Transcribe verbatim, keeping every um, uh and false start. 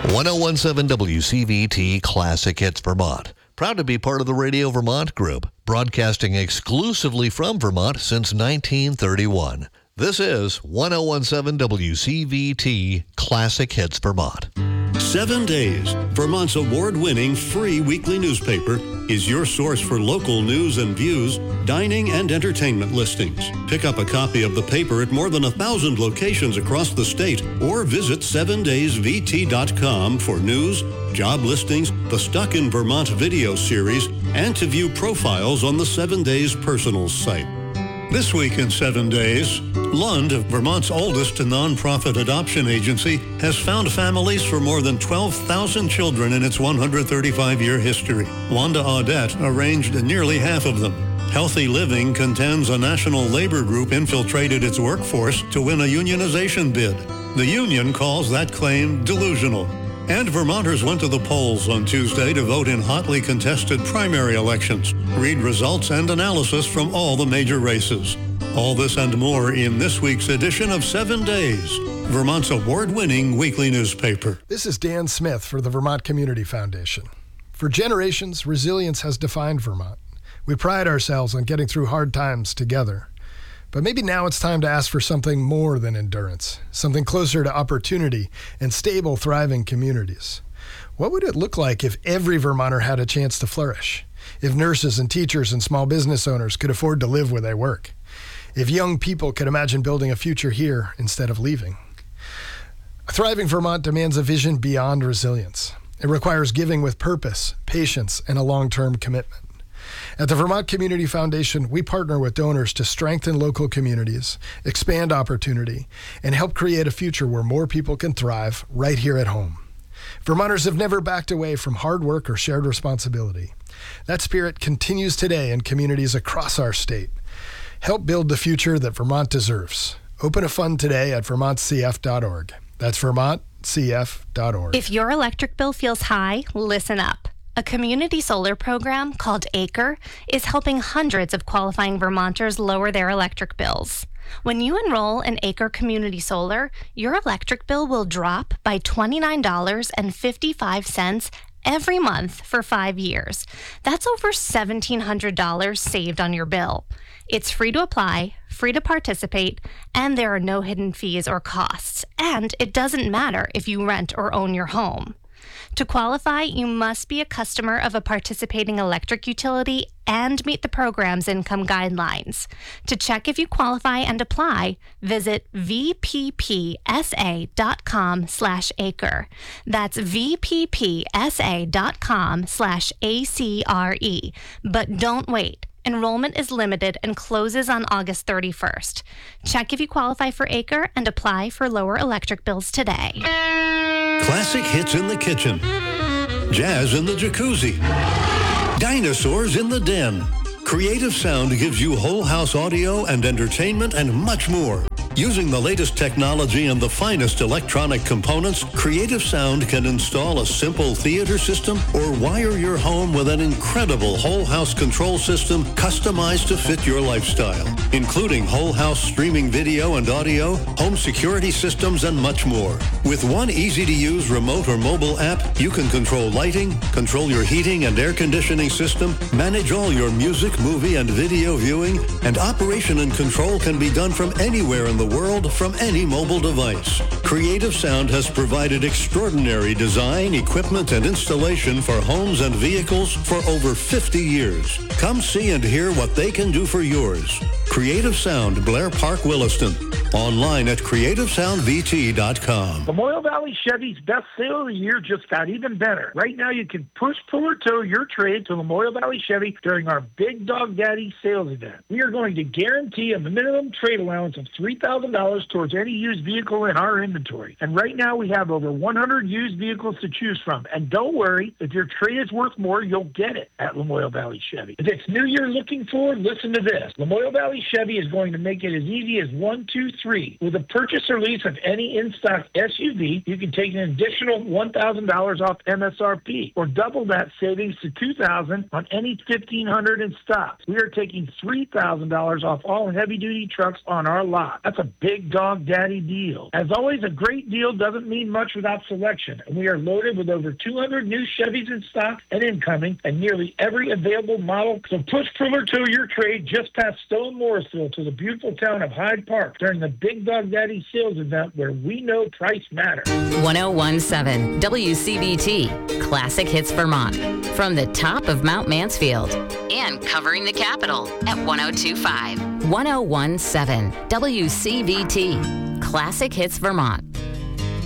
ten seventeen W C V T Classic Hits Vermont. Proud to be part of the Radio Vermont Group, broadcasting exclusively from Vermont since nineteen thirty-one. This is ten seventeen W C V T Classic Hits Vermont. Seven Days, Vermont's award-winning free weekly newspaper, is your source for local news and views, dining and entertainment listings. Pick up a copy of the paper at more than a thousand locations across the state or visit seven days v t dot com for news, job listings, the Stuck in Vermont video series, and to view profiles on the Seven Days Personals site. This week in Seven Days, Lund, Vermont's oldest nonprofit adoption agency, has found families for more than twelve thousand children in its one hundred thirty-five year history. Wanda Audette arranged nearly half of them. Healthy Living contends a national labor group infiltrated its workforce to win a unionization bid. The union calls that claim delusional. And Vermonters went to the polls on Tuesday to vote in hotly contested primary elections. Read results and analysis from all the major races. All this and more in this week's edition of Seven Days, Vermont's award-winning weekly newspaper. This is Dan Smith for the Vermont Community Foundation. For generations, resilience has defined Vermont. We pride ourselves on getting through hard times together. But maybe now it's time to ask for something more than endurance, something closer to opportunity and stable, thriving communities. What would it look like if every Vermonter had a chance to flourish? If nurses and teachers and small business owners could afford to live where they work? If young people could imagine building a future here instead of leaving? A thriving Vermont demands a vision beyond resilience. It requires giving with purpose, patience, and a long-term commitment. At the Vermont Community Foundation, we partner with donors to strengthen local communities, expand opportunity, and help create a future where more people can thrive right here at home. Vermonters have never backed away from hard work or shared responsibility. That spirit continues today in communities across our state. Help build the future that Vermont deserves. Open a fund today at vermont c f dot org. That's vermont c f dot org. If your electric bill feels high, listen up. A community solar program called Acre is helping hundreds of qualifying Vermonters lower their electric bills. When you enroll in Acre Community Solar, your electric bill will drop by twenty-nine dollars and fifty-five cents every month for five years. That's over one thousand seven hundred dollars saved on your bill. It's free to apply, free to participate, and there are no hidden fees or costs. And it doesn't matter if you rent or own your home. To qualify, you must be a customer of a participating electric utility and meet the program's income guidelines. To check if you qualify and apply, visit v p p s a dot com slash acre. That's v p p s a dot com slash A C R E. But don't wait. Enrollment is limited and closes on August thirty-first. Check if you qualify for Acre and apply for lower electric bills today. Classic hits in the kitchen, jazz in the jacuzzi, dinosaurs in the den. Creative Sound gives you whole house audio and entertainment and much more. Using the latest technology and the finest electronic components, Creative Sound can install a simple theater system or wire your home with an incredible whole house control system customized to fit your lifestyle, including whole house streaming video and audio, home security systems, and much more. With one easy-to-use remote or mobile app, you can control lighting, control your heating and air conditioning system, manage all your music, movie, and video viewing, and operation and control can be done from anywhere in the world from any mobile device. Creative Sound has provided extraordinary design, equipment, and installation for homes and vehicles for over fifty years. Come see and hear what they can do for yours. Creative Sound, Blair Park, Williston. Online at creative sound v t dot com. Lamoille Valley Chevy's best sale of the year just got even better. Right now you can push, pull, or tow your trade to Lamoille Valley Chevy during our Big Dog Daddy sales event. We are going to guarantee a minimum trade allowance of three thousand dollars towards any used vehicle in our inventory. And right now we have over one hundred used vehicles to choose from. And don't worry, if your trade is worth more, you'll get it at Lamoille Valley Chevy. If it's new you're looking for, listen to this. Lamoille Valley Chevy is going to make it as easy as one, two, three. With a purchase or lease of any in-stock S U V, you can take an additional one thousand dollars off M S R P or double that savings to two thousand dollars on any fifteen hundred in stock. We are taking three thousand dollars off all heavy-duty trucks on our lot. That's a a Big Dog Daddy deal. As always, a great deal doesn't mean much without selection, and we are loaded with over two hundred new Chevys in stock and incoming, and nearly every available model. So push Pruller to your trade just past Stone Morrisville to the beautiful town of Hyde Park during the Big Dog Daddy sales event where we know price matters. ten seventeen W C V T, Classic Hits Vermont. From the top of Mount Mansfield and covering the capital at ten twenty-five. ten seventeen W C V T, Classic Hits Vermont.